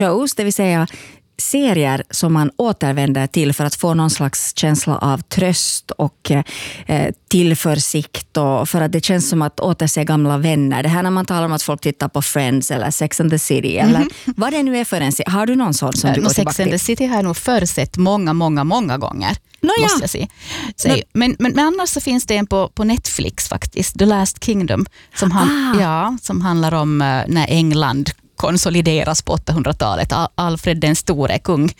shows, det vill säga serier som man återvänder till för att få någon slags känsla av tröst och tillförsikt, och för att det känns som att återse gamla vänner. Det här när man talar om att folk tittar på Friends eller Sex and the City eller vad det nu är för en serie. Har du någon sån som du går tillbaka till? Sex and the City har jag nog försett många gånger. Måste jag säga. Men annars så finns det en på Netflix faktiskt, The Last Kingdom, som handlar om när England konsolideras på 800-talet. Alfred den store kung.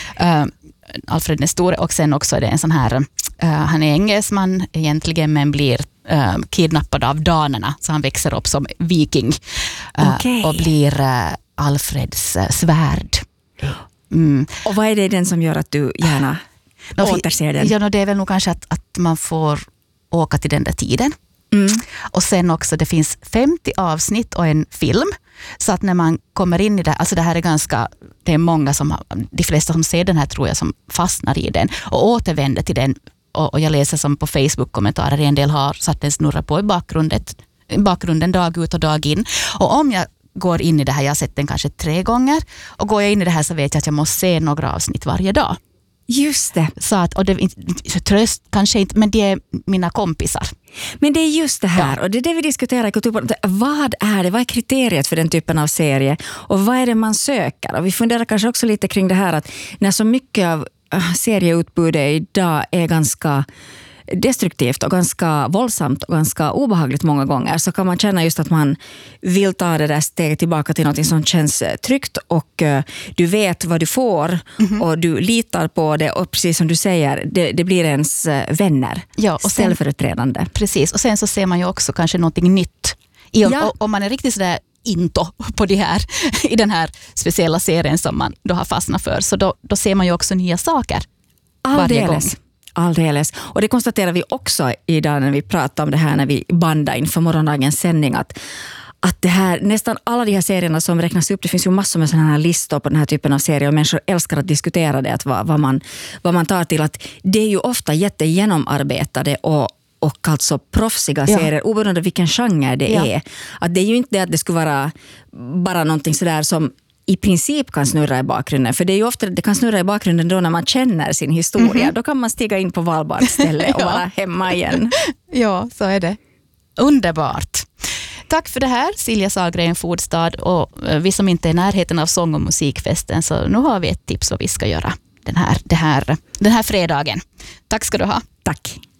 Alfred den store, och sen också är det en sån här, han är engelsman egentligen men blir kidnappad av danerna, så han växer upp som viking och blir Alfreds svärd. Och vad är det den som gör att du gärna återser den? Ja, det är väl nog kanske att man får åka till den där tiden. Och sen också, det finns 50 avsnitt och en film. Så att när man kommer in i det, alltså det här är det är många de flesta som ser den här tror jag som fastnar i den och återvänder till den. Och jag läser som på Facebook-kommentarer, en del har satt den snurra på i bakgrunden dag ut och dag in. Och om jag går in i det här, jag har sett den kanske 3 gånger, och går jag in i det här så vet jag att jag måste se några avsnitt varje dag. Just det. Så att, och det tröst kanske inte, men det är mina kompisar. Men det är just det här, och det är det vi diskuterar i Kulturpodden. Vad är kriteriet för den typen av serie? Och vad är det man söker? Och vi funderar kanske också lite kring det här att när så mycket av serieutbudet idag är ganska destruktivt och ganska våldsamt och ganska obehagligt många gånger, så kan man känna just att man vill ta det där steget tillbaka till något som känns tryggt, och du vet vad du får och du litar på det, och precis som du säger, det blir ens vänner, och ställföreträdande. Precis, och sen så ser man ju också kanske någonting nytt. Om man är riktigt sådär into på det här i den här speciella serien som man då har fastnat för, så då ser man ju också nya saker varje gång. Alldeles. Och det konstaterar vi också idag när vi pratar om det här, när vi bandar inför morgondagens sändning, att det här, nästan alla de här serierna som räknas upp, det finns ju massor med sådana här listor på den här typen av serier, och människor älskar att diskutera det, att vad man tar till, att det är ju ofta jättegenomarbetade och alltså proffsiga serier, oberoende av vilken genre det är. Att det är ju inte det att det skulle vara bara någonting sådär som i princip kan snurra i bakgrunden. För det är ju ofta, det kan snurra i bakgrunden då när man känner sin historia. Då kan man stiga in på valbart ställe och vara hemma igen. Ja, så är det. Underbart. Tack för det här, Silja Sahlgren Fodstad. Och vi som inte är i närheten av sång- och musikfesten, så nu har vi ett tips vad vi ska göra den här fredagen. Tack ska du ha. Tack.